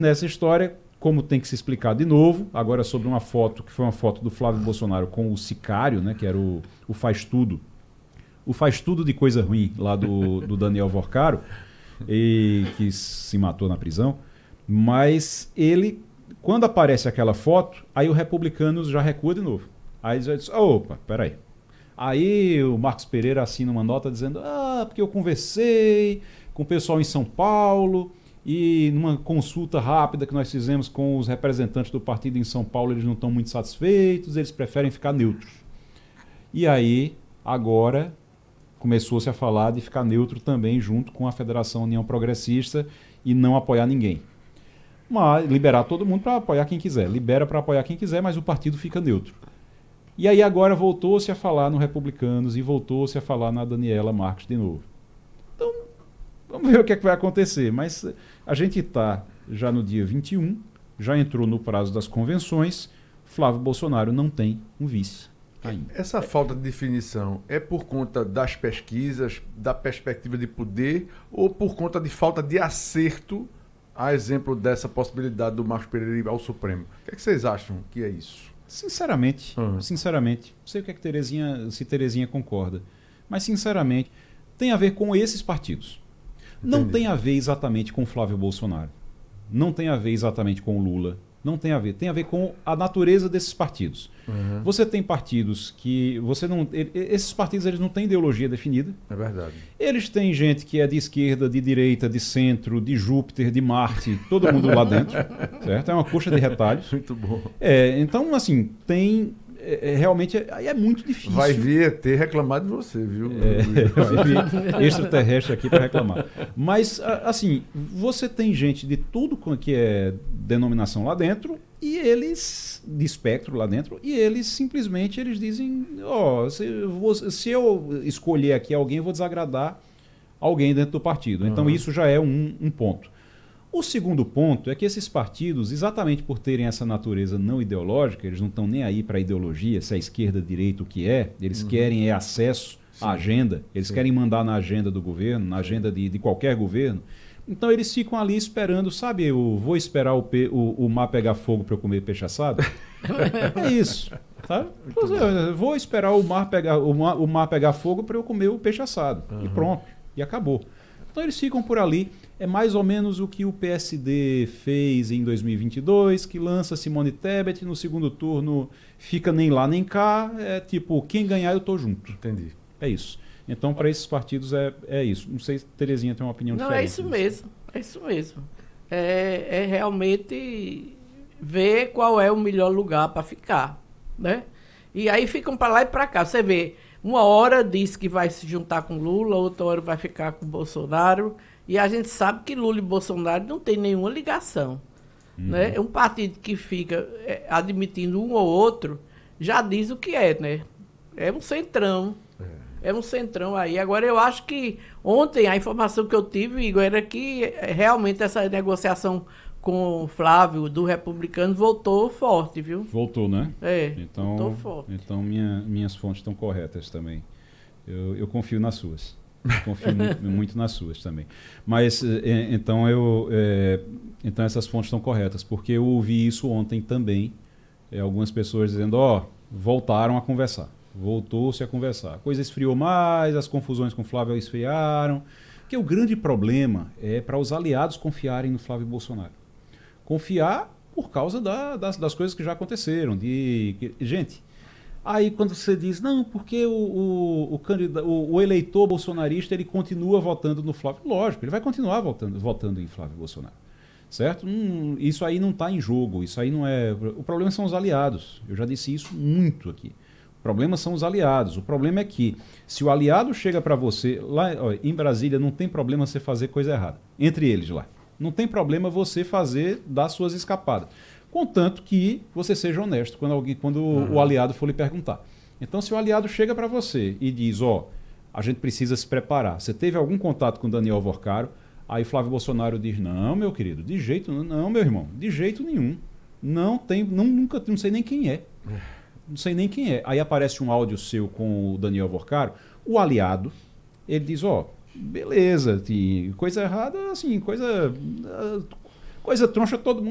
Nessa história, como tem que se explicar de novo, agora sobre uma foto, que foi uma foto do Flávio Bolsonaro com o sicário, né, que era o faz-tudo. O faz-tudo de coisa ruim lá do Daniel Vorcaro, e que se matou na prisão. Mas ele, quando aparece aquela foto, aí o Republicanos já recua de novo. Aí já diz, opa, peraí. Aí o Marcos Pereira assina uma nota dizendo, porque eu conversei com o pessoal em São Paulo e numa consulta rápida que nós fizemos com os representantes do partido em São Paulo, eles não estão muito satisfeitos, eles preferem ficar neutros. E aí, agora, começou-se a falar de ficar neutro também junto com a Federação União Progressista e não apoiar ninguém. Mas liberar todo mundo para apoiar quem quiser. Libera para apoiar quem quiser, mas o partido fica neutro. E aí agora voltou-se a falar no Republicanos e voltou-se a falar na Daniela Marques de novo. Então, vamos ver o que é que vai acontecer. Mas a gente está já no dia 21, já entrou no prazo das convenções, Flávio Bolsonaro não tem um vice ainda. Essa falta de definição é por conta das pesquisas, da perspectiva de poder, ou por conta de falta de acerto, a exemplo dessa possibilidade do Marcos Pereira ir ao Supremo? O que é que vocês acham que é isso? Sinceramente, não sei o que é que se Terezinha concorda, mas sinceramente, tem a ver com esses partidos. Entendi. Não tem a ver exatamente com Flávio Bolsonaro. Não tem a ver exatamente com o Lula. Não tem a ver. Tem a ver com a natureza desses partidos. Você tem partidos que você não. Esses partidos eles não têm ideologia definida. É verdade. Eles têm gente que é de esquerda, de direita, de centro, de Júpiter, de Marte, todo mundo lá dentro. Certo? É uma coxa de retalhos. Muito bom. Então, assim, tem. Realmente é muito difícil. Vai vir ter reclamar de você, viu? Vai vir extraterrestre aqui para reclamar. Mas, assim, você tem gente de tudo que é denominação lá dentro, e eles, de espectro lá dentro, e eles simplesmente eles dizem: se eu escolher aqui alguém, eu vou desagradar alguém dentro do partido. Então, isso já é um ponto. O segundo ponto é que esses partidos, exatamente por terem essa natureza não ideológica, eles não estão nem aí para a ideologia, se é esquerda, direita, o que é, eles querem acesso à agenda, eles querem mandar na agenda do governo, na agenda de qualquer governo. Então eles ficam ali esperando, sabe, eu vou esperar o mar pegar fogo para eu comer peixe assado? É isso. Sabe? Eu vou esperar o mar pegar fogo para eu comer o peixe assado. E pronto, e acabou. Então eles ficam por ali. É mais ou menos o que o PSD fez em 2022, que lança Simone Tebet, no segundo turno fica nem lá nem cá, é tipo, quem ganhar eu tô junto. Entendi. É isso. Então, para esses partidos é isso. Não sei se Terezinha tem uma opinião diferente. Não, é isso mesmo. É isso mesmo. É realmente ver qual é o melhor lugar para ficar, né? E aí ficam para lá e para cá. Você vê, uma hora diz que vai se juntar com Lula, outra hora vai ficar com Bolsonaro. E a gente sabe que Lula e Bolsonaro não tem nenhuma ligação. Né? É um partido que fica admitindo um ou outro, já diz o que é, né? É um centrão. É um centrão aí. Agora, eu acho que ontem a informação que eu tive, Igor, era que realmente essa negociação com o Flávio, do Republicano, voltou forte, viu? Voltou, né? Então, voltou forte. Então, minhas fontes estão corretas também. Eu confio nas suas. Confio muito nas suas também. Mas, então essas fontes estão corretas, porque eu ouvi isso ontem também, algumas pessoas dizendo, voltaram a conversar. Voltou-se a conversar. A coisa esfriou mais, as confusões com o Flávio esfriaram. Porque o grande problema é para os aliados confiarem no Flávio Bolsonaro. Confiar por causa das coisas que já aconteceram. Gente, aí quando você diz, não, porque o eleitor bolsonarista ele continua votando no Flávio. Lógico, ele vai continuar votando em Flávio Bolsonaro. Certo? Isso aí não está em jogo. Isso aí não é. O problema são os aliados. Eu já disse isso muito aqui. O problema são os aliados. O problema é que, se o aliado chega para você, lá em Brasília não tem problema você fazer coisa errada. Entre eles lá. Não tem problema você dar suas escapadas. Contanto que você seja honesto quando o aliado for lhe perguntar. Então, se o aliado chega para você e diz, a gente precisa se preparar. Você teve algum contato com Daniel Vorcaro? Aí Flávio Bolsonaro diz, não, meu querido, de jeito não, meu irmão, de jeito nenhum. Não sei nem quem é. Não sei nem quem é. Aí aparece um áudio seu com o Daniel Vorcaro, o aliado, ele diz, beleza, coisa errada, assim, Coisa troncha todo mundo